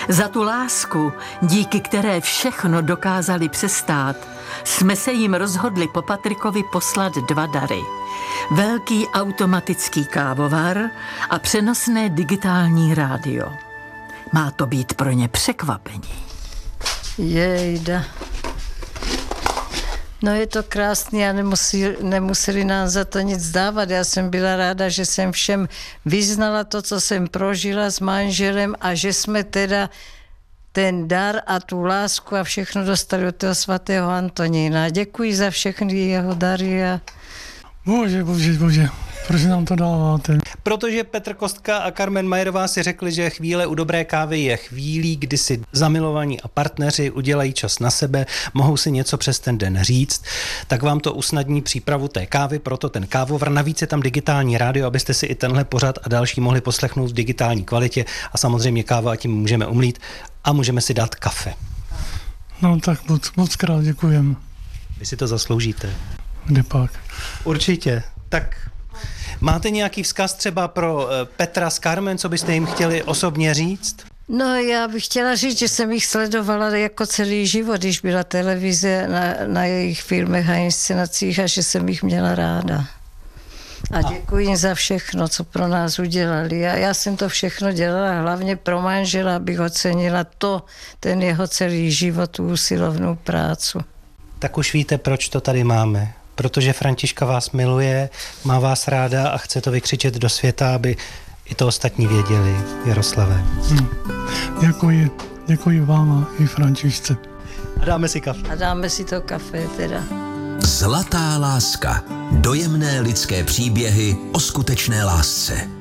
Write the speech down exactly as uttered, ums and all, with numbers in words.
Za tu lásku, díky které všechno dokázali přestát, jsme se jim rozhodli po Patrikovi poslat dva dary. Velký automatický kávovar a přenosné digitální rádio. Má to být pro ně překvapení. Jejda. No je to krásný a nemusí, nemuseli nám za to nic dávat. Já jsem byla ráda, že jsem všem vyznala to, co jsem prožila s manželem a že jsme teda ten dar a tu lásku a všechno dostali od toho svatého Antonína. Děkuji za všechny jeho dary. A... Bože, bože, bože, proč nám to dáváte? Protože Petr Kostka a Carmen Majerová si řekli, že chvíle u dobré kávy je chvílí, kdy si zamilovaní a partneři udělají čas na sebe, mohou si něco přes ten den říct, tak vám to usnadní přípravu té kávy, proto ten kávovar. Navíc je tam digitální rádio, abyste si i tenhle pořad a další mohli poslechnout v digitální kvalitě a samozřejmě káva a tím můžeme umlít a můžeme si dát kafe. No tak moc, moc krát děkujem. Vy si to zasloužíte. Kde pak? Určitě. Tak máte nějaký vzkaz třeba pro Petra s Carmen, co byste jim chtěli osobně říct? No já bych chtěla říct, že jsem jich sledovala jako celý život, když byla televize na, na jejich filmech a inscenacích a že jsem jich měla ráda. A děkuji jim za všechno, co pro nás udělali. A já jsem to všechno dělala hlavně pro manžela, abych ocenila to, ten jeho celý život, tu usilovnou práci. Tak už víte, proč to tady máme. Protože Františka vás miluje, má vás ráda a chce to vykřičet do světa, aby i to ostatní věděli. Jaroslave. Hm. Děkuji, děkuji vám a i Františce. A dáme si kafe. A dáme si to kafe teda. Zlatá láska. Dojemné lidské příběhy o skutečné lásce.